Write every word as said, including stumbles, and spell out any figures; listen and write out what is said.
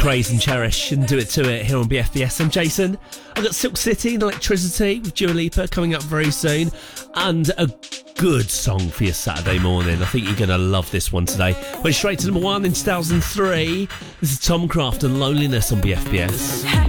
Praise and Cherish and Do It To It here on B F B S. I'm Jason. I've got Silk City and Electricity with Dua Lipa coming up very soon, and a good song for your Saturday morning. I think you're going to love this one today. Went straight to number one in two thousand three. This is Tom Craft and Loneliness on B F B S.